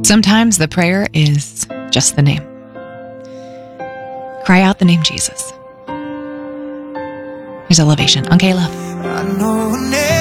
Sometimes the prayer is just the name. Cry out the name Jesus. Here's Elevation on K-Love. I know